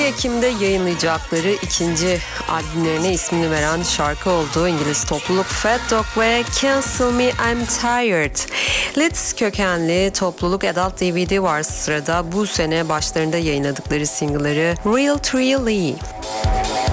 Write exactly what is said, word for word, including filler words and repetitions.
Ekim'de yayınlayacakları ikinci albümlerine ismini veren şarkı oldu. İngiliz topluluk Fat Dog ve Cancel Me I'm Tired. Leeds kökenli topluluk Adult D V D var sırada. Bu sene başlarında yayınladıkları single'ları Real Truly.